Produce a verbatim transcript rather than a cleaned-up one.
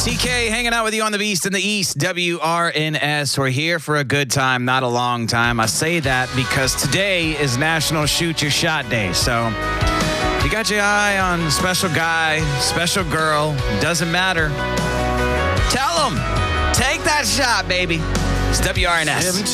T K hanging out with you on the Beast in the East, W R N S. We're here for a good time, not a long time. I say that because today is National Shoot Your Shot Day. So if you got your eye on special guy, special girl, doesn't matter. Tell them, take that shot, baby. It's W R N S.